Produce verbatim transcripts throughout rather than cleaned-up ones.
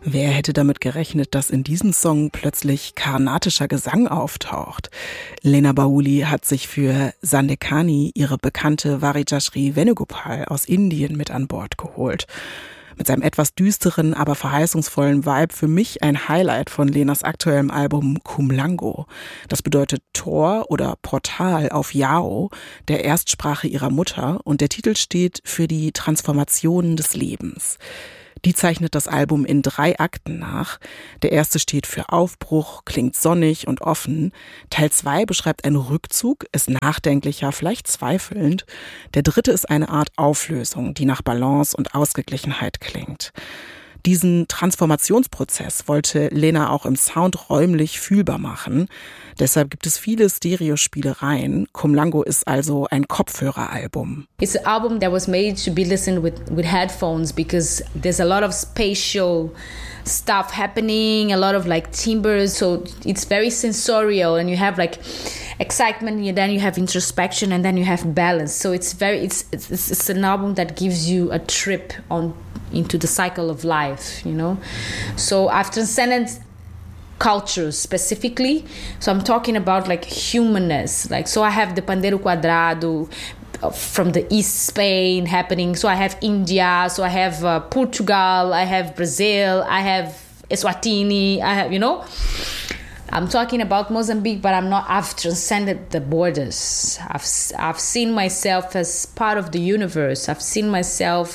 Wer hätte damit gerechnet, dass in diesem Song plötzlich karnatischer Gesang auftaucht? Lena Bauli hat sich für Sandekani ihre bekannte Varijashri Venugopal aus Indien mit an Bord geholt. Mit seinem etwas düsteren, aber verheißungsvollen Vibe für mich ein Highlight von Lenas aktuellem Album Kumlango. Das bedeutet Tor oder Portal auf Yao, der Erstsprache ihrer Mutter, und der Titel steht für die Transformationen des Lebens. Die zeichnet das Album in drei Akten nach. Der erste steht für Aufbruch, klingt sonnig und offen. Teil zwei beschreibt einen Rückzug, ist nachdenklicher, vielleicht zweifelnd. Der dritte ist eine Art Auflösung, die nach Balance und Ausgeglichenheit klingt. Diesen Transformationsprozess wollte Lena auch im Sound räumlich fühlbar machen. Deshalb gibt es viele Stereospielereien. Kumlango ist also ein Kopfhöreralbum. It's an album that was made to be listened with, with headphones because there's a lot of spatial stuff happening, a lot of like timbres, so it's very sensorial and you have like excitement and then you have introspection and then you have balance. So it's very it's it's, it's an album that gives you a trip on into the cycle of life, you know. So I've transcended cultures specifically, so I'm talking about like humanness, like so I have the Pandeiro Quadrado from the East Spain happening, so I have India, so I have uh, Portugal, I have Brazil, I have Eswatini, I have, you know, I'm talking about Mozambique, but I'm not, I've transcended the borders. I've, I've seen myself as part of the universe. I've seen myself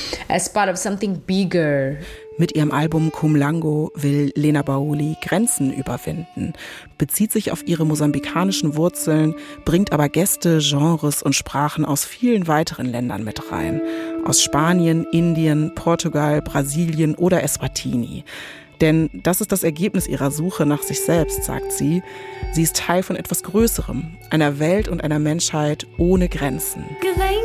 as part of something bigger. Mit ihrem Album Kumlango will Lena Bauli Grenzen überwinden, bezieht sich auf ihre mosambikanischen Wurzeln, bringt aber Gäste, Genres und Sprachen aus vielen weiteren Ländern mit rein. Aus Spanien, Indien, Portugal, Brasilien oder Eswatini. Denn das ist das Ergebnis ihrer Suche nach sich selbst, sagt sie. Sie ist Teil von etwas Größerem, einer Welt und einer Menschheit ohne Grenzen.